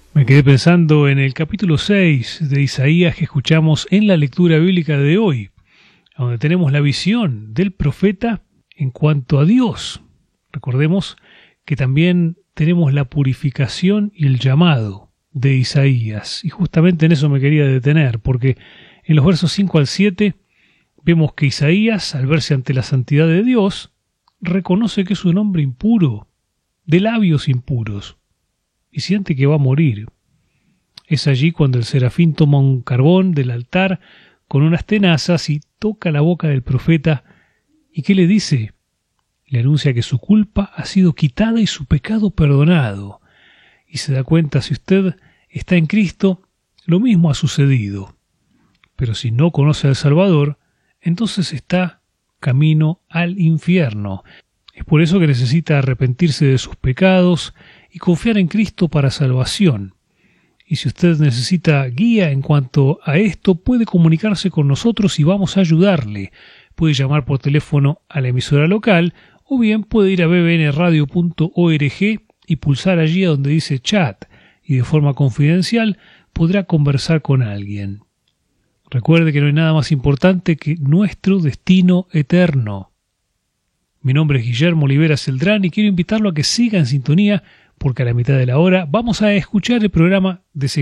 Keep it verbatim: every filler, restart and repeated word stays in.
Me quedé pensando en el capítulo seis de Isaías que escuchamos en la lectura bíblica de hoy, donde tenemos la visión del profeta en cuanto a Dios. Recordemos que también tenemos la purificación y el llamado de Isaías, y justamente en eso me quería detener, porque en los versos cinco al siete vemos que Isaías, al verse ante la santidad de Dios, reconoce que es un hombre impuro, de labios impuros, y siente que va a morir. Es allí cuando el serafín toma un carbón del altar con unas tenazas y toca la boca del profeta. ¿Y qué le dice? Le anuncia que su culpa ha sido quitada y su pecado perdonado. Y se da cuenta, si usted está en Cristo, lo mismo ha sucedido. Pero si no conoce al Salvador, entonces está camino al infierno. Es por eso que necesita arrepentirse de sus pecados y confiar en Cristo para salvación. Y si usted necesita guía en cuanto a esto, puede comunicarse con nosotros y vamos a ayudarle. Puede llamar por teléfono a la emisora local o bien puede ir a b b n radio punto org y pulsar allí a donde dice chat y de forma confidencial podrá conversar con alguien. Recuerde que no hay nada más importante que nuestro destino eterno. Mi nombre es Guillermo Olivera Celdrán y quiero invitarlo a que siga en sintonía porque a la mitad de la hora vamos a escuchar el programa de